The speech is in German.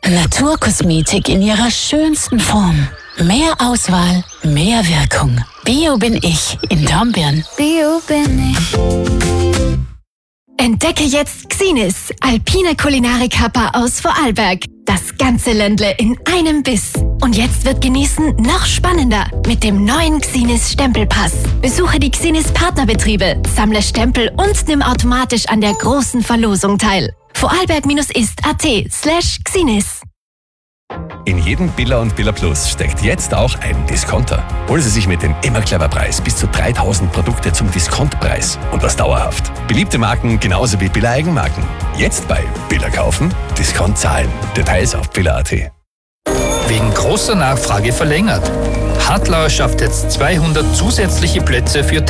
Naturkosmetik in ihrer schönsten Form. Mehr Auswahl, mehr Wirkung. Bio bin ich in Dornbirn. Bio bin ich. Entdecke jetzt Xinis, alpine Kulinarik-Happer aus Vorarlberg. Das ganze Ländle in einem Biss. Und jetzt wird Genießen noch spannender mit dem neuen Xinis Stempelpass. Besuche die Xinis Partnerbetriebe, sammle Stempel und nimm automatisch an der großen Verlosung teil. Vorarlberg-ist.at/Xinis. In jedem Billa und Billa Plus steckt jetzt auch ein Discounter. Holen Sie sich mit dem Immer-Clever-Preis bis zu 3000 Produkte zum Diskontpreis. Und das dauerhaft. Beliebte Marken genauso wie Billa Eigenmarken. Jetzt bei Billa kaufen, Discount zahlen. Details auf billa.at. Wegen großer Nachfrage verlängert. Hartlauer schafft jetzt 200 zusätzliche Plätze für